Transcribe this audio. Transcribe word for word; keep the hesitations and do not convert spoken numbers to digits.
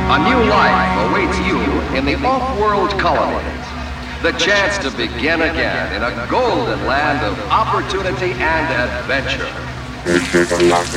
A new life awaits you in the off-world colonies. The chance to begin again in a golden land of opportunity and adventure.